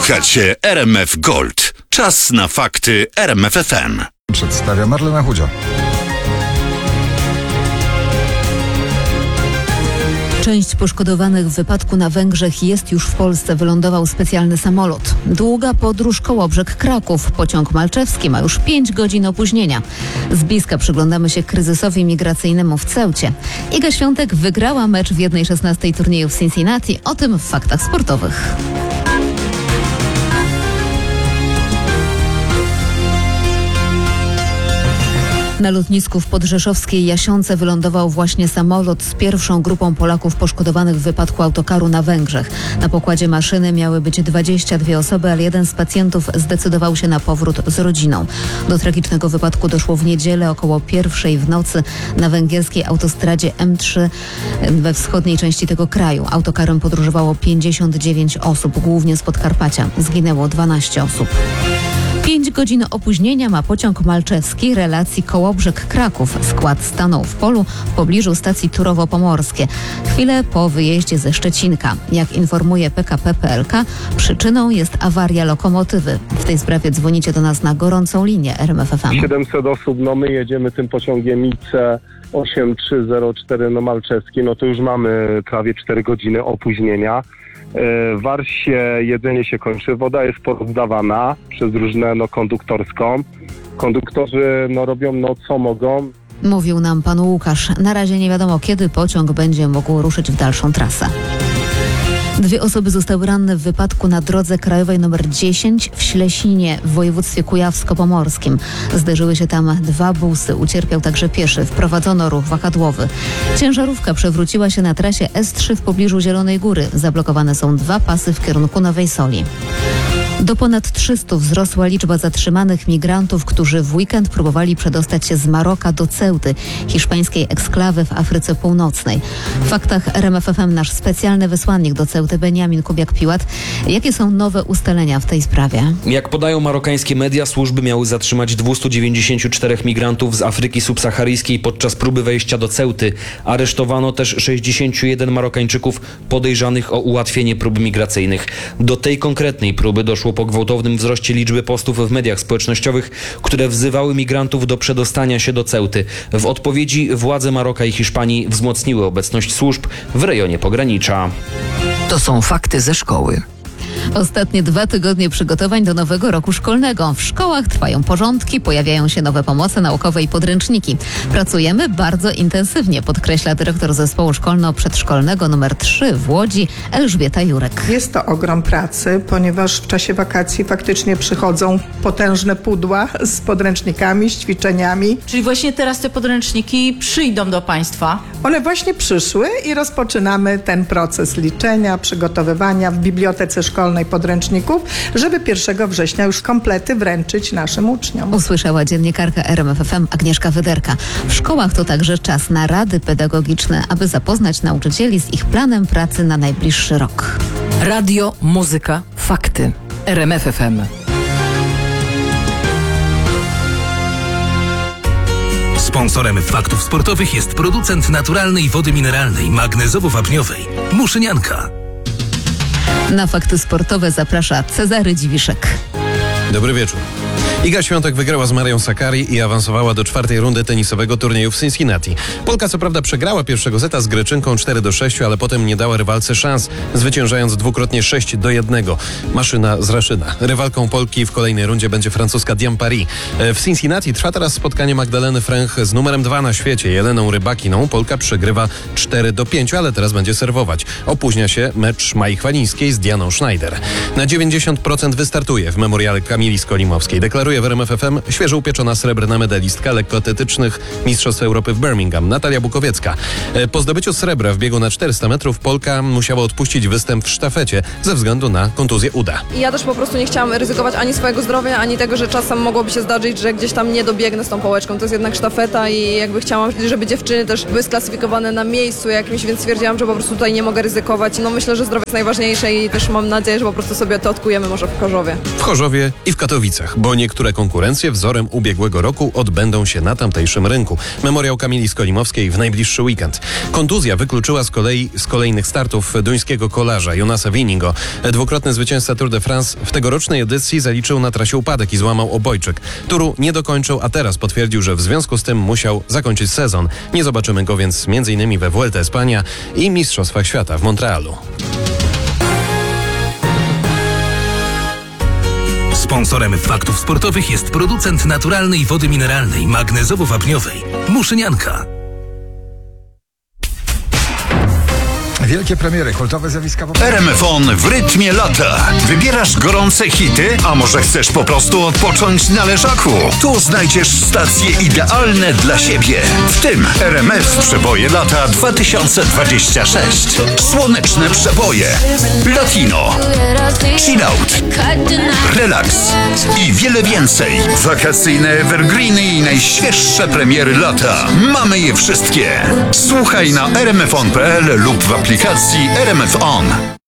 Słuchacie RMF Gold. Czas na fakty RMF FM. Przedstawia Marlena Chudzio. Część poszkodowanych w wypadku na Węgrzech jest już w Polsce. Wylądował specjalny samolot. Długa podróż Kołobrzeg-Kraków. Pociąg malczewski ma już 5 godzin opóźnienia. Z bliska przyglądamy się kryzysowi migracyjnemu w Ceucie. Iga Świątek wygrała mecz w 1/16 turnieju w Cincinnati. O tym w faktach sportowych. Na lotnisku w podrzeszowskiej Jasionce wylądował właśnie samolot z pierwszą grupą Polaków poszkodowanych w wypadku autokaru na Węgrzech. Na pokładzie maszyny miały być 22 osoby, ale jeden z pacjentów zdecydował się na powrót z rodziną. Do tragicznego wypadku doszło w niedzielę około 1:00 w nocy na węgierskiej autostradzie M3 we wschodniej części tego kraju. Autokarem podróżowało 59 osób, głównie z Podkarpacia. Zginęło 12 osób. 5 godzin opóźnienia ma pociąg malczewski relacji Kołobrzeg-Kraków. Skład stanął w polu w pobliżu stacji Turowo-Pomorskie. Chwilę po wyjeździe ze Szczecinka. Jak informuje PKP PLK, przyczyną jest awaria lokomotywy. W tej sprawie dzwonicie do nas na gorącą linię RMF FM. 700 osób, my jedziemy tym pociągiem IC 8304 malczewski, to już mamy prawie 4 godziny opóźnienia. War się, jedzenie się kończy, woda jest porozdawana przez różne konduktorską. Konduktorzy robią co mogą. Mówił nam pan Łukasz. Na razie nie wiadomo, kiedy pociąg będzie mógł ruszyć w dalszą trasę. 2 osoby zostały ranne w wypadku na drodze krajowej nr 10 w Ślesinie w województwie kujawsko-pomorskim. Zderzyły się tam 2 busy. Ucierpiał także pieszy. Wprowadzono ruch wahadłowy. Ciężarówka przewróciła się na trasie S3 w pobliżu Zielonej Góry. Zablokowane są 2 pasy w kierunku Nowej Soli. Do ponad 300 wzrosła liczba zatrzymanych migrantów, którzy w weekend próbowali przedostać się z Maroka do Ceuty, hiszpańskiej eksklawy w Afryce Północnej. W faktach RMF FM nasz specjalny wysłannik do Ceuty Beniamin Kubiak-Piłat. Jakie są nowe ustalenia w tej sprawie? Jak podają marokańskie media, służby miały zatrzymać 294 migrantów z Afryki subsaharyjskiej podczas próby wejścia do Ceuty. Aresztowano też 61 Marokańczyków podejrzanych o ułatwienie prób migracyjnych. Do tej konkretnej próby doszło po gwałtownym wzroście liczby postów w mediach społecznościowych, które wzywały migrantów do przedostania się do Ceuty. W odpowiedzi władze Maroka i Hiszpanii wzmocniły obecność służb w rejonie pogranicza. To są fakty ze szkoły. Ostatnie 2 tygodnie przygotowań do nowego roku szkolnego. W szkołach trwają porządki, pojawiają się nowe pomoce naukowe i podręczniki. Pracujemy bardzo intensywnie, podkreśla dyrektor zespołu szkolno-przedszkolnego nr 3 w Łodzi Elżbieta Jurek. Jest to ogrom pracy, ponieważ w czasie wakacji faktycznie przychodzą potężne pudła z podręcznikami, z ćwiczeniami. Czyli właśnie teraz te podręczniki przyjdą do Państwa? One właśnie przyszły i rozpoczynamy ten proces liczenia, przygotowywania w bibliotece szkolnej podręczników, żeby 1 września już komplety wręczyć naszym uczniom. Usłyszała dziennikarka RMF FM Agnieszka Wyderka. W szkołach to także czas na rady pedagogiczne, aby zapoznać nauczycieli z ich planem pracy na najbliższy rok. Radio, muzyka, fakty. RMF FM. Sponsorem faktów sportowych jest producent naturalnej wody mineralnej, magnezowo-wapniowej Muszynianka. Na fakty sportowe zaprasza Cezary Dziwiszek. Dobry wieczór. Iga Świątek wygrała z Marią Sakkari i awansowała do 4. rundy tenisowego turnieju w Cincinnati. Polka co prawda przegrała pierwszego seta z Greczynką 4-6, ale potem nie dała rywalce szans, zwyciężając dwukrotnie 6-1. Maszyna z Raszyna. Rywalką Polki w kolejnej rundzie będzie francuska Diane Paris. W Cincinnati trwa teraz spotkanie Magdaleny Fręch z numerem 2 na świecie, Jeleną Rybakiną. Polka przegrywa 4-5, ale teraz będzie serwować. Opóźnia się mecz Mai Chwalińskiej z Dianą Schneider. Na 90% wystartuje w memoriale Kamili Skolimowskiej. Deklaruje w RMF FM świeżo upieczona srebrna medalistka lekkoatletycznych Mistrzostw Europy w Birmingham, Natalia Bukowiecka. Po zdobyciu srebra w biegu na 400 metrów Polka musiała odpuścić występ w sztafecie ze względu na kontuzję uda. Ja też po prostu nie chciałam ryzykować ani swojego zdrowia, ani tego, że czasem mogłoby się zdarzyć, że gdzieś tam nie dobiegnę z tą pałeczką. To jest jednak sztafeta i chciałam, żeby dziewczyny też były sklasyfikowane na miejscu jakimś, więc stwierdziłam, że po prostu tutaj nie mogę ryzykować. Myślę, że zdrowie jest najważniejsze i też mam nadzieję, że po prostu sobie to odkujemy może w Chorzowie. W Chorzowie i w Katowicach, bo bo niektóre konkurencje wzorem ubiegłego roku odbędą się na tamtejszym rynku. Memoriał Kamili Skolimowskiej w najbliższy weekend. Kontuzja wykluczyła z kolei z kolejnych startów duńskiego kolarza Jonasa Winningo. Dwukrotny zwycięzca Tour de France w tegorocznej edycji zaliczył na trasie upadek i złamał obojczyk. Turu nie dokończył, a teraz potwierdził, że w związku z tym musiał zakończyć sezon. Nie zobaczymy go więc m.in. we Vuelta Espania i Mistrzostwach Świata w Montrealu. Sponsorem faktów sportowych jest producent naturalnej wody mineralnej magnezowo-wapniowej Muszynianka. Wielkie premiery, kultowe zjawiska... RMFON w rytmie lata. Wybierasz gorące hity, a może chcesz po prostu odpocząć na leżaku? Tu znajdziesz stacje idealne dla siebie. W tym RMF Przeboje lata 2026. Słoneczne przeboje. Latino. Chillout. Relax. I wiele więcej. Wakacyjne evergreeny i najświeższe premiery lata. Mamy je wszystkie. Słuchaj na rmfon.pl lub w aplikacji RMF On.